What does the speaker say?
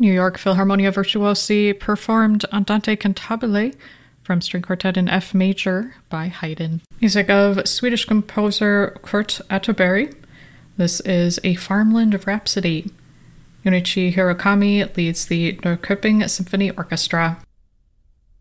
New York Philharmonia Virtuosi performed Andante Cantabile from String Quartet in F major by Haydn. Music of Swedish composer Kurt Atterbury. This is a Farmland Rhapsody. Junichi Hirokami leads the Norrköping Symphony Orchestra.